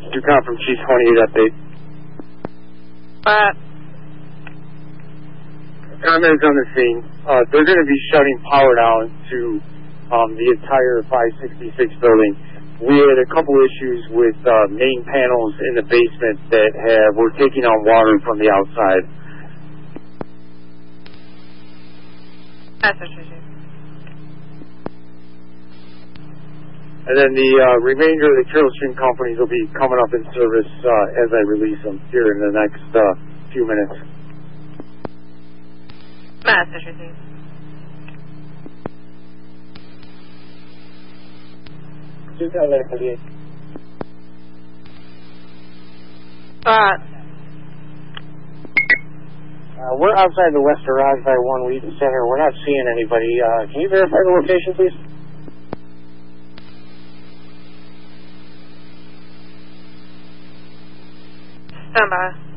Ducon from Chief 28 update. Comments on the scene. They're going to be shutting power down to the entire 566 building. We had a couple issues with main panels in the basement that were taking on water from the outside. And then the remainder of the Carroll Stream companies will be coming up in service as I release them here in the next few minutes. Massachusetts. We're outside the West Garage by 1 Wheaton Center. We're not seeing anybody. Can you verify the location, please? Stand by.